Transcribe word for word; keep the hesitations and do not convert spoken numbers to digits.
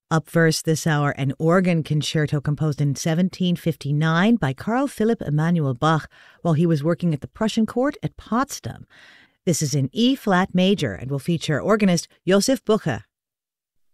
Up first this hour, an organ concerto composed in seventeen fifty-nine by Carl Philipp Emanuel Bach while he was working at the Prussian court at Potsdam. This is in E-flat major and will feature organist Josef Buche.